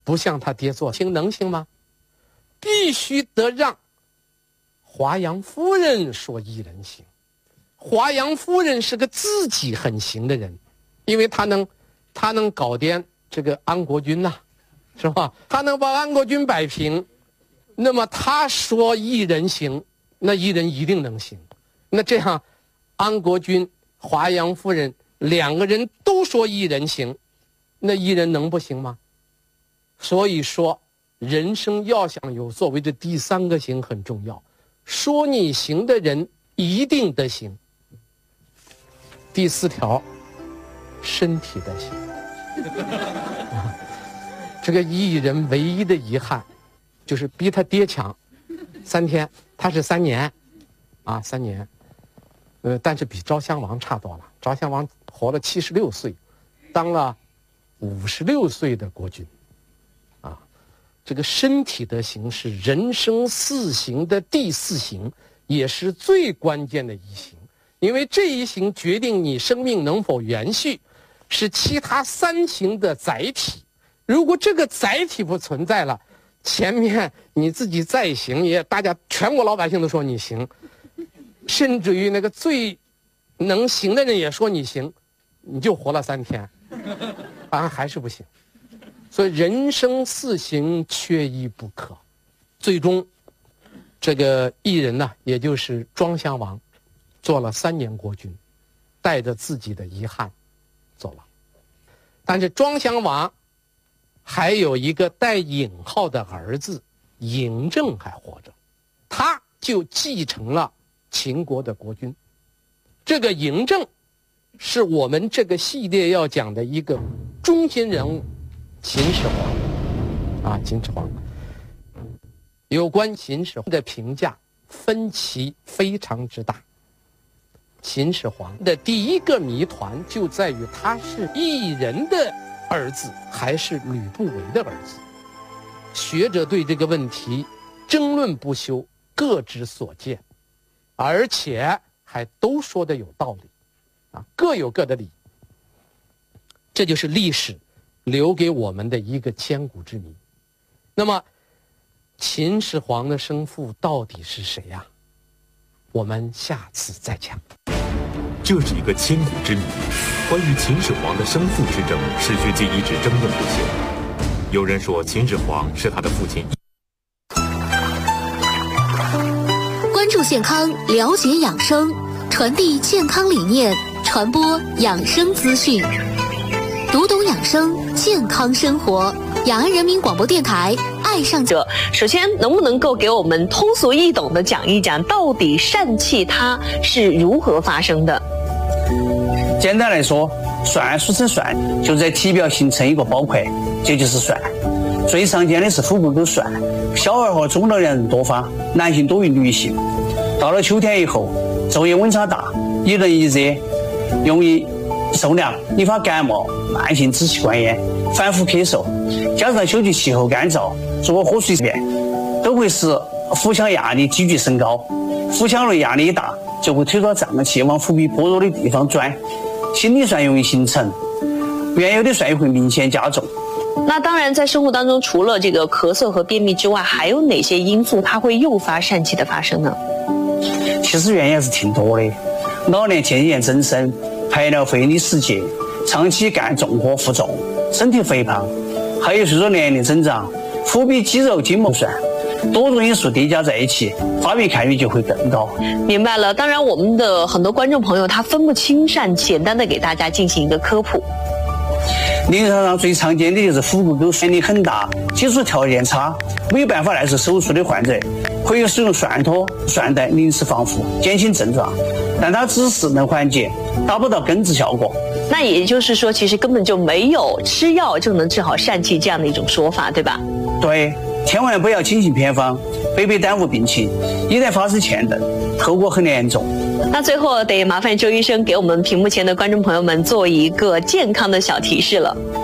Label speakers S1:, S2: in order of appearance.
S1: 不向他爹做行，能行吗？必须得让华阳夫人说一人行。华阳夫人是个自己很行的人，因为她能搞掂这个安国君呐，是吧？她能把安国君摆平，那么她说一人行，那一人一定能行。那这样，安国君、华阳夫人两个人都说一人行，那一人能不行吗？所以说，人生要想有所谓的第三个行很重要，说你行的人一定得行。第4条，身体得行。这个艺人唯一的遗憾，就是比他爹强3天，他是3年，3年，但是比昭襄王差多了。昭襄王活了76岁，当了56岁的国君，这个身体的行是人生4行的第4行，也是最关键的一行。因为这一行决定你生命能否延续，是其他3行的载体。如果这个载体不存在了，前面你自己再行，也大家全国老百姓都说你行，甚至于那个最能行的人也说你行，你就活了3天，还是不行。所以人生4行缺一不可。最终这个艺人呢，也就是庄襄王，做了3年国君，带着自己的遗憾走了。但是庄襄王还有一个带引号的儿子嬴政还活着，他就继承了秦国的国君。这个嬴政是我们这个系列要讲的一个中心人物，秦始皇秦始皇。有关秦始皇的评价分歧非常之大。秦始皇的第一个谜团就在于他是异人的儿子还是吕不韦的儿子。学者对这个问题争论不休，各执所见，而且还都说的有道理，各有各的理。这就是历史留给我们的一个千古之谜。那么秦始皇的生父到底是谁呀？我们下次再讲。
S2: 这是一个千古之谜，关于秦始皇的生父之争，史学界一直争论不休。有人说秦始皇是他的父亲。
S3: 关注健康，了解养生，传递健康理念，传播养生资讯，读懂养生，健康生活。雅安人民广播电台爱上者，
S4: 首先能不能够给我们通俗易懂的讲一讲，到底疝气它是如何发生的？
S5: 简单来说，疝俗称疝，就在体表形成一个包块，这就是疝。最常见的是腹股沟疝，小儿和中老年人多发，男性多于女性。到了秋天以后，昼夜温差大，一冷一热，容易受凉，引发感冒、慢性支气管炎、反复咳嗽，加上秋季气候干燥，若火水变，都会使腹腔压力急剧升高。腹腔内压力一大，就会推动脏器往腹壁薄弱的地方钻，心理疝容易形成，原有的疝也会明显加重。
S4: 那当然，在生活当中，除了这个咳嗽和便秘之外，还有哪些因素它会诱发疝气的发生呢？
S5: 其实原因还是挺多的，老年渐渐增生、排尿费力时节、长期干重活负重、身体肥胖，还有随着年龄增长，腹壁肌肉筋膜疝，多种因素叠加在一起，发病概率就会更高。
S4: 明白了。当然，我们的很多观众朋友他分不清疝气，简单的给大家进行一个科普。
S5: 临床上最常见的就是腹股沟疝力很大、基础条件差、没有办法耐受手术的患者，可以使用疝托、疝带临时防腐，减轻症状，但它只是能缓解，达不到根治效果。
S4: 那也就是说，其实根本就没有吃药就能治好疝气这样的一种说法，对吧？
S5: 对，千万不要轻信偏方，白白耽误病情，一旦发生欠症，后果很严重。
S4: 那最后得麻烦周医生给我们屏幕前的观众朋友们做一个健康的小提示了。